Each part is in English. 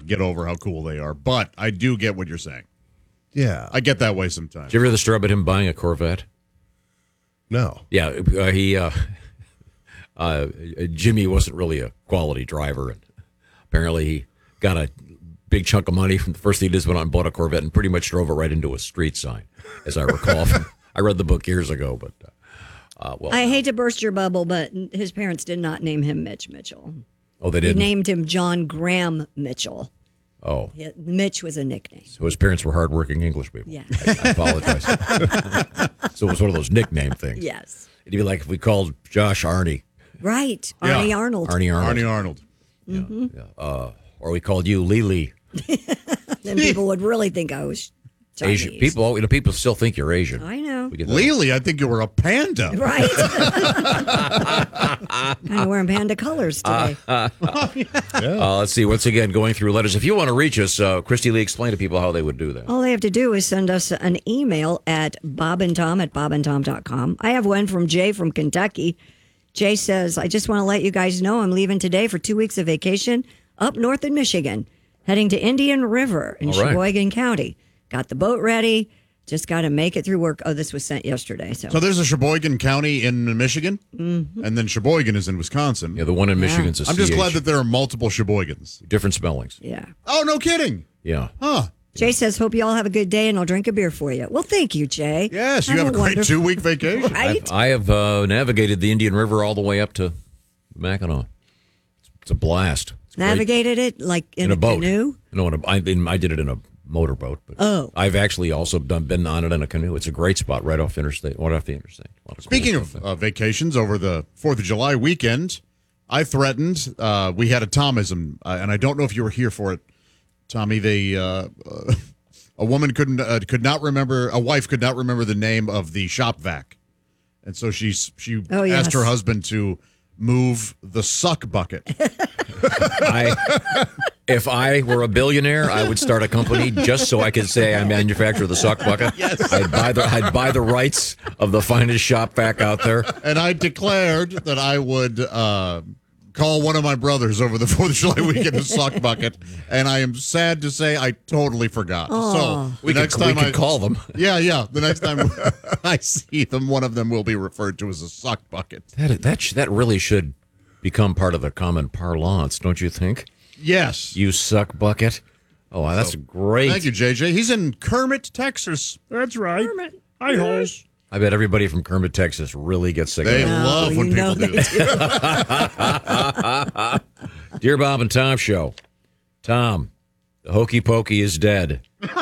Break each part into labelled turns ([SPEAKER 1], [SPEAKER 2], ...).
[SPEAKER 1] get over how cool they are. But I do get what you're saying.
[SPEAKER 2] Yeah.
[SPEAKER 1] I get that way sometimes.
[SPEAKER 3] Did you ever hear the story about him buying a Corvette?
[SPEAKER 2] No.
[SPEAKER 3] Yeah, Jimmy wasn't really a quality driver, and apparently he got a big chunk of money from the first thing he did went out and bought a Corvette and pretty much drove it right into a street sign, as I recall. I read the book years ago, but
[SPEAKER 4] I hate to burst your bubble, but his parents did not name him Mitch Mitchell.
[SPEAKER 3] Oh, they
[SPEAKER 4] They
[SPEAKER 3] didn't?
[SPEAKER 4] named him John Graham Mitchell.
[SPEAKER 3] Oh.
[SPEAKER 4] Yeah, Mitch was a nickname.
[SPEAKER 3] So his parents were hardworking English people.
[SPEAKER 4] Yeah.
[SPEAKER 3] I apologize. So it was one of those nickname things.
[SPEAKER 4] Yes.
[SPEAKER 3] It'd be like if we called Josh Arnie.
[SPEAKER 4] Right. Arnie Arnold.
[SPEAKER 3] Arnie Arnold.
[SPEAKER 1] Arnie Arnold.
[SPEAKER 3] Yeah. Or we called you Lily.
[SPEAKER 4] Then people would really think I was Chinese.
[SPEAKER 3] Asian. People still think you're Asian.
[SPEAKER 4] I know.
[SPEAKER 3] We get that.
[SPEAKER 1] Lily, I think you were a panda.
[SPEAKER 4] Right. Kind of wearing panda colors today.
[SPEAKER 3] Let's see. Once again, going through letters. If you want to reach us, Christy Lee, explain to people how they would do that.
[SPEAKER 4] All they have to do is send us an email at bobandtom@bobandtom.com. I have one from Jay from Kentucky. Jay says, I just want to let you guys know I'm leaving today for 2 weeks of vacation up north in Michigan, heading to Indian River in
[SPEAKER 3] All right.
[SPEAKER 4] Sheboygan County. Got the boat ready. Just got to make it through work. Oh, this was sent yesterday. So
[SPEAKER 1] there's a Sheboygan County in Michigan, and then Sheboygan is in Wisconsin.
[SPEAKER 3] Yeah, the one in Michigan's a
[SPEAKER 1] I'm just
[SPEAKER 3] CH.
[SPEAKER 1] glad that there are multiple Sheboygans.
[SPEAKER 3] Different spellings.
[SPEAKER 4] yeah.
[SPEAKER 1] Oh, no kidding.
[SPEAKER 3] Yeah.
[SPEAKER 1] Huh.
[SPEAKER 4] Jay says, hope you all have a good day and I'll drink a beer for you. Well, thank you, Jay.
[SPEAKER 1] Yes, you have a great
[SPEAKER 4] wonderful-
[SPEAKER 1] 2-week vacation.
[SPEAKER 4] Right?
[SPEAKER 3] I have navigated the Indian River all the way up to Mackinac. It's a blast. It's great.
[SPEAKER 4] Navigated it like in
[SPEAKER 3] a boat.
[SPEAKER 4] canoe?
[SPEAKER 3] No, I did it in a motorboat. But
[SPEAKER 4] Oh.
[SPEAKER 3] I've actually also been on it in a canoe. It's a great spot right off the interstate. A lot of cool
[SPEAKER 1] Speaking
[SPEAKER 3] stuff there.
[SPEAKER 1] of vacations over the 4th of July weekend, I threatened, we had a Tomism, and I don't know if you were here for it, Tommy. A woman could not remember, a wife could not remember the name of the shop vac. And so she
[SPEAKER 4] Oh, yes.
[SPEAKER 1] asked her husband to move the suck bucket.
[SPEAKER 3] If I were a billionaire, I would start a company just so I could say I manufacture the suck bucket. Yes. I'd buy the rights of the finest shop vac out there.
[SPEAKER 1] And I declared that I would call one of my brothers over the 4th of July weekend a suck bucket. And I am sad to say I totally forgot. So
[SPEAKER 3] We
[SPEAKER 1] the next
[SPEAKER 3] could
[SPEAKER 1] time I
[SPEAKER 3] call them.
[SPEAKER 1] Yeah. The next time I see them, one of them will be referred to as a suck bucket.
[SPEAKER 3] That really should become part of the common parlance, don't you think?
[SPEAKER 1] Yes.
[SPEAKER 3] You suck bucket. Oh, that's great.
[SPEAKER 1] Thank you, JJ. He's in Kermit, Texas. That's right.
[SPEAKER 4] Kermit.
[SPEAKER 1] Hi, hoes.
[SPEAKER 3] I bet everybody from Kermit, Texas really gets sick
[SPEAKER 1] They
[SPEAKER 3] of it.
[SPEAKER 1] love when
[SPEAKER 4] you know
[SPEAKER 1] people do
[SPEAKER 4] they
[SPEAKER 1] that.
[SPEAKER 3] Dear Bob and Tom Show. Tom, the Hokey Pokey is dead.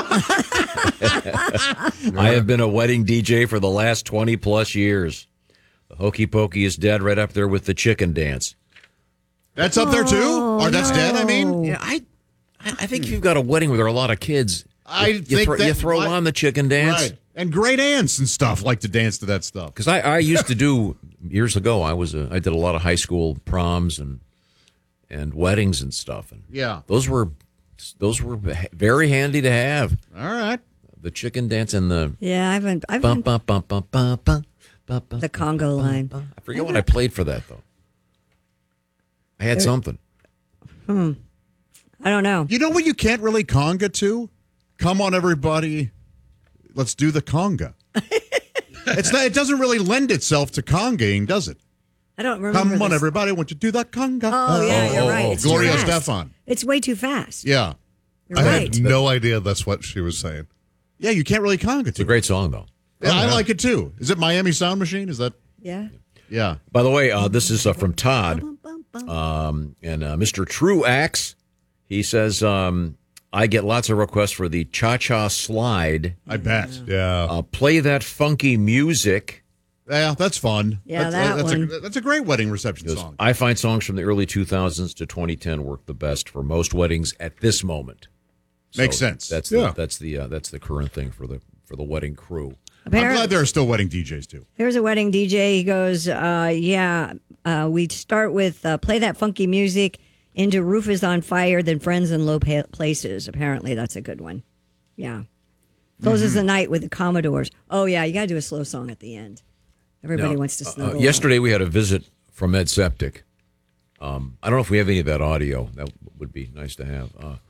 [SPEAKER 3] I have been a wedding DJ for the last 20 plus years. The Hokey Pokey is dead right up there with the chicken dance.
[SPEAKER 1] That's up there, too? Or that's dead, I mean?
[SPEAKER 3] Yeah, I think if you've got a wedding where there are a lot of kids, you throw on the chicken dance.
[SPEAKER 1] Right. And great aunts and stuff like to dance to that stuff.
[SPEAKER 3] Because I used to do, years ago, I did a lot of high school proms and weddings and stuff. And
[SPEAKER 1] Yeah.
[SPEAKER 3] those were very handy to have.
[SPEAKER 1] All right.
[SPEAKER 3] The chicken dance and the
[SPEAKER 4] Yeah, I've been
[SPEAKER 3] bum, bum, bum, bum, bum, bum, bum, bum,
[SPEAKER 4] the Congo line.
[SPEAKER 3] I forget what I played for that, though. I had something.
[SPEAKER 4] I don't know.
[SPEAKER 1] You know what you can't really conga to? Come on, everybody. Let's do the conga. It doesn't really lend itself to congaing, does it?
[SPEAKER 4] I don't remember.
[SPEAKER 1] Come on,
[SPEAKER 4] this.
[SPEAKER 1] everybody. Won't you do that conga?
[SPEAKER 4] Oh, yeah, you're right. It's too
[SPEAKER 1] Gloria
[SPEAKER 4] fast.
[SPEAKER 1] Estefan.
[SPEAKER 4] It's way too fast.
[SPEAKER 1] Yeah.
[SPEAKER 4] You're
[SPEAKER 2] I
[SPEAKER 4] right.
[SPEAKER 2] had no idea that's what she was saying.
[SPEAKER 1] Yeah, you can't really conga
[SPEAKER 3] It's
[SPEAKER 1] to
[SPEAKER 3] a great song, though.
[SPEAKER 1] Yeah, I like it, too. Is it Miami Sound Machine? Is that?
[SPEAKER 4] Yeah.
[SPEAKER 1] Yeah.
[SPEAKER 3] By the way, this is from Todd.
[SPEAKER 4] Bum, bum, bum.
[SPEAKER 3] And Mr. True Axe, he says, I get lots of requests for the Cha-Cha Slide.
[SPEAKER 1] I bet.
[SPEAKER 2] Yeah.
[SPEAKER 3] Play that funky music.
[SPEAKER 1] Yeah, that's fun.
[SPEAKER 4] Yeah,
[SPEAKER 1] that's
[SPEAKER 4] one.
[SPEAKER 1] that's a great wedding reception song.
[SPEAKER 3] I find songs from the early 2000s to 2010 work the best for most weddings at this moment.
[SPEAKER 1] Makes sense.
[SPEAKER 3] That's
[SPEAKER 2] Yeah.
[SPEAKER 3] that's the current thing for the wedding crew.
[SPEAKER 1] I'm glad there are still wedding DJs, too.
[SPEAKER 4] Here's a wedding DJ. He goes, we start with Play That Funky Music, into Roof is on Fire, then Friends in Low Places. Apparently, that's a good one. Yeah. Closes the night with the Commodores. Oh, yeah, you got to do a slow song at the end. Everybody
[SPEAKER 3] Now,
[SPEAKER 4] wants to snuggle.
[SPEAKER 3] yesterday we had a visit from Ed Septic. I don't know if we have any of that audio. That would be nice to have.